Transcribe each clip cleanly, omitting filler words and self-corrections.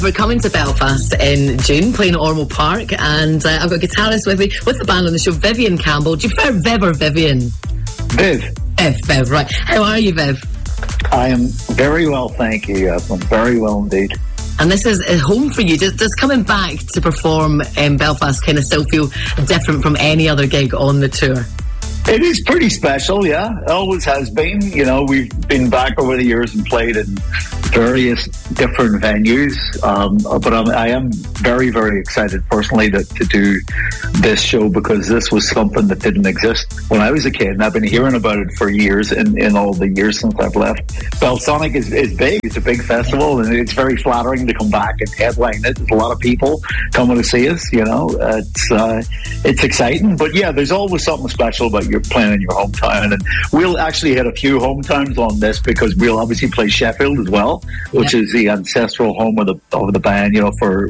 We're coming to Belfast in June, playing at Ormeau Park, and I've got a guitarist with me, with the band on the show, Vivian Campbell. Do you prefer Viv or Vivian? Viv. Viv, right. How are you, Viv? I am very well, thank you. I'm very well indeed. And this is a home for you. Does coming back to perform in Belfast kind of still feel different from any other gig on the tour? It is pretty special, yeah. It always has been. You know, we've been back over the years and played in various different venues. But I am very, very excited personally to do this show, because this was something that didn't exist when I was a kid. And I've been hearing about it for years, in all the years since I've left. Belsonic is big. It's a big festival, and it's very flattering to come back and headline it. There's a lot of people coming to see us, you know. It's exciting. But yeah, there's always something special about you're playing in your hometown, and we'll actually hit a few hometowns on this, because we'll obviously play Sheffield as well, which is the ancestral home of the band, you know, for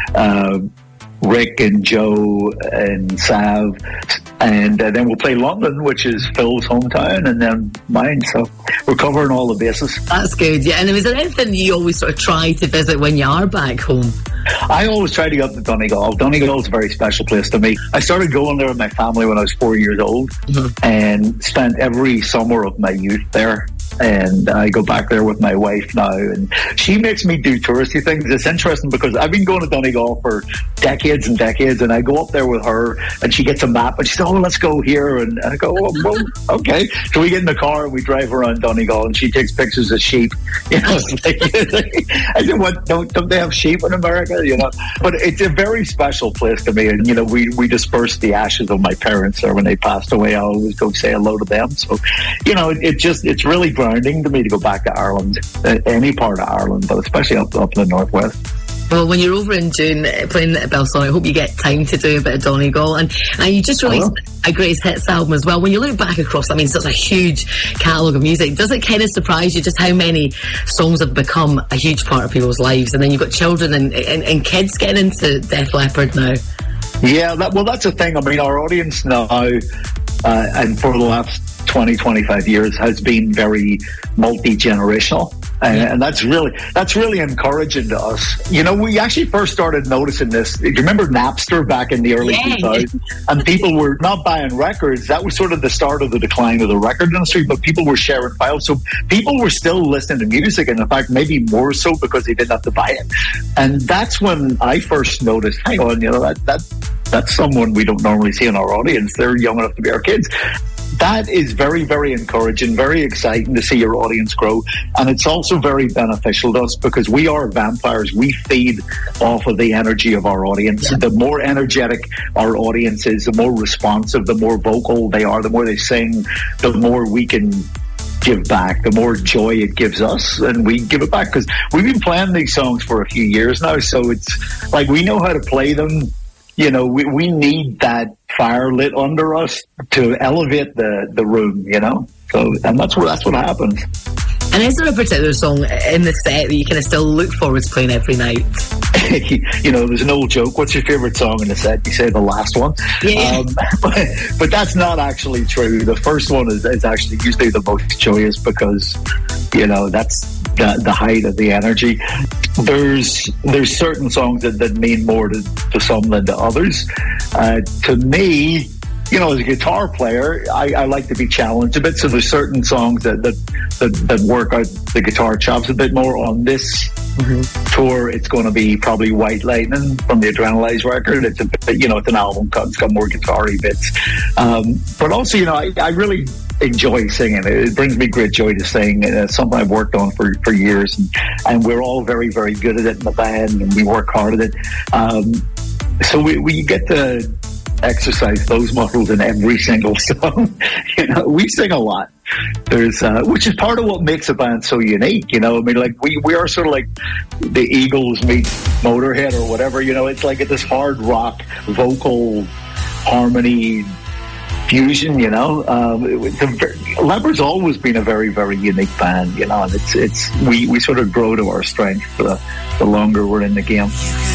Rick and Joe and Sav, and then we'll play London, which is Phil's hometown, and then mine. So we're covering all the bases. That's good, yeah. And is there anything you always sort of try to visit when you are back home? I always try to go up to Donegal. Donegal is a very special place to me. I started going there with my family when I was 4 years old, and spent every summer of my youth there. And I go back there with my wife now, and she makes me do touristy things. It's interesting because I've been going to Donegal for decades and decades, and I go up there with her, and she gets a map, and she says, "Oh, let's go here," and I go, "Oh, well, okay." So we get in the car and we drive around Donegal, and she takes pictures of sheep. You know, I said, "What? Don't they have sheep in America?" You know, but it's a very special place to me, and you know, we dispersed the ashes of my parents there when they passed away. I always go say hello to them. So, you know, it's really grounding to me to go back to Ireland, any part of Ireland, but especially up in the northwest. Well, when you're over in June playing at Belsonic, I hope you get time to do a bit of Donegal, and you just released a Greatest Hits album as well. When you look back across, I mean, such a huge catalogue of music, does it kind of surprise you just how many songs have become a huge part of people's lives? And then you've got children and kids getting into Def Leppard now. Yeah, that's the thing. I mean, our audience now, and for the last 20, 25 years, has been very multi-generational. And that's really encouraging to us. You know, we actually first started noticing this. You remember Napster back in the early 2000s? And people were not buying records. That was sort of the start of the decline of the record industry, but people were sharing files. So people were still listening to music, and in fact, maybe more so because they didn't have to buy it. And that's when I first noticed, hang on, you know, that's someone we don't normally see in our audience. They're young enough to be our kids. That is very, very encouraging, very exciting to see your audience grow. And it's also very beneficial to us because we are vampires. We feed off of the energy of our audience. Yeah. The more energetic our audience is, the more responsive, the more vocal they are, the more they sing, the more we can give back, the more joy it gives us, and we give it back because we've been playing these songs for a few years now. So it's like we know how to play them. You know, we need that fire lit under us to elevate the room, you know? So, and that's what happens. And is there a particular song in the set that you kind of still look forward to playing every night? You know, there's an old joke. What's your favourite song in the set? You say the last one. Yeah. But that's not actually true. The first one is actually usually the most joyous because, you know, that's the height of the energy. There's certain songs that mean more to some than to others. To me, you know, as a guitar player, I like to be challenged a bit. So there's certain songs that work out the guitar chops a bit more. On this tour, it's going to be probably White Lightning from the Adrenalize record. It's it's an album cut. It's got more guitar-y bits. But also, you know, I really enjoy singing. It brings me great joy to sing. It's something I've worked on for years, and we're all very, very good at it in the band, and we work hard at it. So we get to exercise those muscles in every single song. You know, we sing a lot. There's which is part of what makes a band so unique. You know, I mean, like we are sort of like the Eagles meet Motorhead or whatever. You know, it's like this hard rock vocal harmony fusion, you know. Leppard's always been a very, very unique band, you know, and we sort of grow to our strength the longer we're in the game.